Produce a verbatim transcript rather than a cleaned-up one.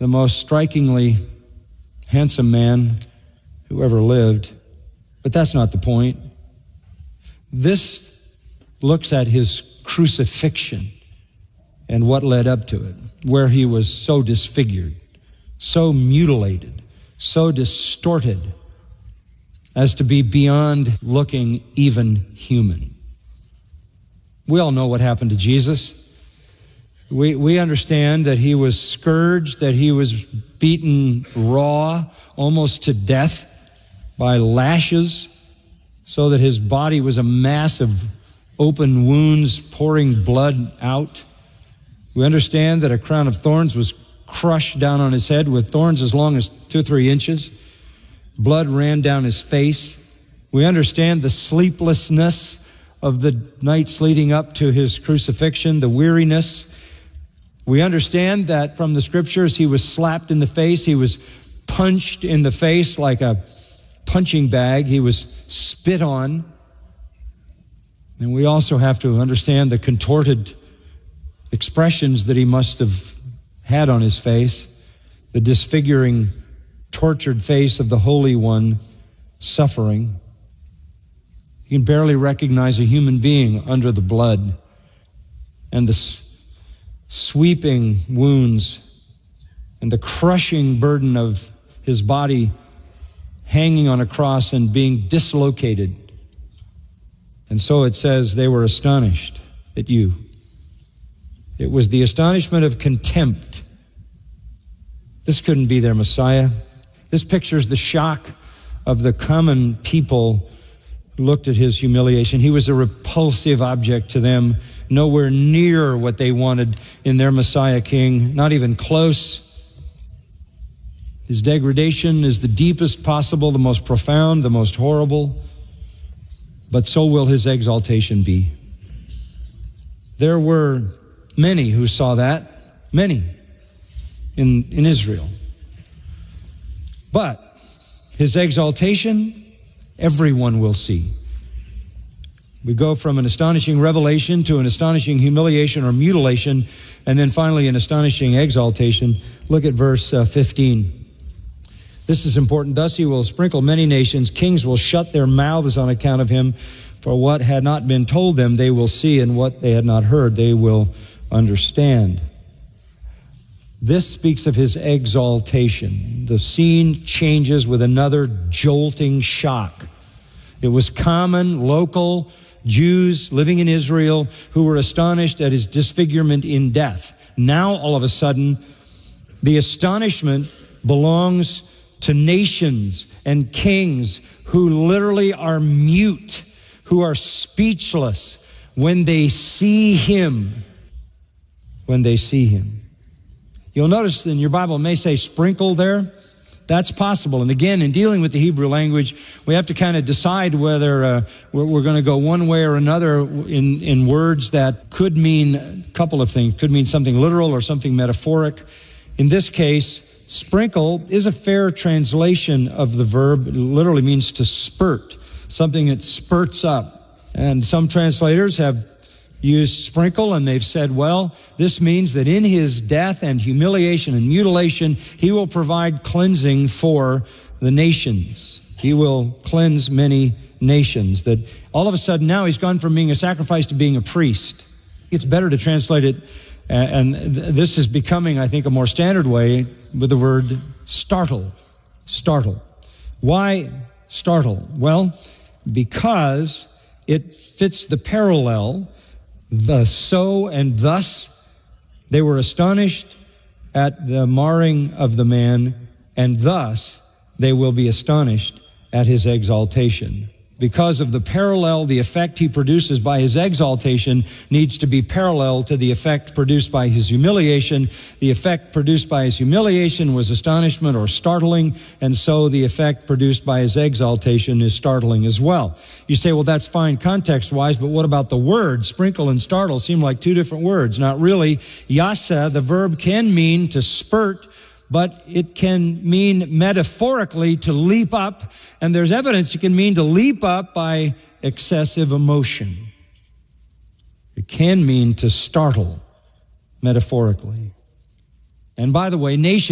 the most strikingly handsome man who ever lived. But that's not the point. This looks at his crucifixion and what led up to it, where he was so disfigured, so mutilated, so distorted as to be beyond looking even human. We all know what happened to Jesus. We, we understand that he was scourged, that he was beaten raw, almost to death, by lashes, so that his body was a mass of open wounds pouring blood out. We understand that a crown of thorns was crushed down on his head with thorns as long as two or three inches. Blood ran down his face. We understand the sleeplessness of the nights leading up to his crucifixion, the weariness. We understand that from the scriptures, he was slapped in the face. He was punched in the face like a punching bag. He was spit on. And we also have to understand the contorted expressions that he must have had on his face, the disfiguring, tortured face of the Holy One suffering. You can barely recognize a human being under the blood and the s- sweeping wounds and the crushing burden of his body hanging on a cross and being dislocated. And so it says they were astonished at you. It was the astonishment of contempt. This couldn't be their Messiah. This pictures the shock of the common people who looked at his humiliation. He was a repulsive object to them, nowhere near what they wanted in their Messiah King, not even close. His degradation is the deepest possible, the most profound, the most horrible, but so will his exaltation be. There were many who saw that, many in, in Israel. But his exaltation, everyone will see. We go from an astonishing revelation to an astonishing humiliation or mutilation, and then finally an astonishing exaltation. Look at verse uh, fifteen. This is important. Thus he will sprinkle many nations. Kings will shut their mouths on account of him. For what had not been told them, they will see, and what they had not heard, they will understand. This speaks of his exaltation. The scene changes with another jolting shock. It was common, local Jews living in Israel who were astonished at his disfigurement in death. Now, all of a sudden, the astonishment belongs to nations and kings who literally are mute, who are speechless when they see him. When they see him. You'll notice in your Bible it may say sprinkle there. That's possible. And again, in dealing with the Hebrew language, we have to kind of decide whether uh, we're, we're going to go one way or another in, in words that could mean a couple of things. Could mean something literal or something metaphoric. In this case, sprinkle is a fair translation of the verb. It literally means to spurt, something that spurts up. And some translators have used sprinkle, and they've said, well, this means that in his death and humiliation and mutilation, he will provide cleansing for the nations. He will cleanse many nations. That all of a sudden now he's gone from being a sacrifice to being a priest. It's better to translate it, and this is becoming, I think, a more standard way with the word startle. Startle. Why startle? Well, because it fits the parallel. The so and thus they were astonished at the marring of the man, and thus they will be astonished at his exaltation. Because of the parallel, the effect he produces by his exaltation needs to be parallel to the effect produced by his humiliation. The effect produced by his humiliation was astonishment or startling, and so the effect produced by his exaltation is startling as well. You say, well, that's fine context-wise, but what about the word? Sprinkle and startle seem like two different words. Not really. Yasa, the verb, can mean to spurt, but it can mean metaphorically to leap up, and there's evidence it can mean to leap up by excessive emotion. It can mean to startle, metaphorically. And by the way, nations